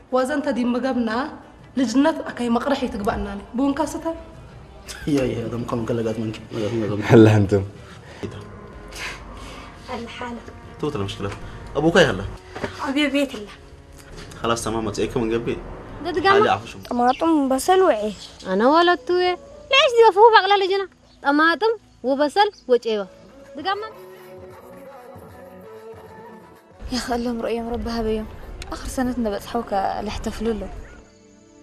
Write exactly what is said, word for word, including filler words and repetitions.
وازن تدي مجبنا لجنة أكيد مقرحي تقبلنا لي بون كاسته يا يا هذا مقام كلا قات منك هلا انتم الحالة توت المشكلة أبوك يا هلا أبي بيت الله خلاص تمام تأكل من قبل ده تقام طماطم بصل وعيش أنا ولدتوه ليش دي بفوق على لجنة طماطم وبصل وجيبه تقام يا أخي اللهم رؤيا ربها بيوم آخر سنتنا بتصحوك اللي احتفلوا له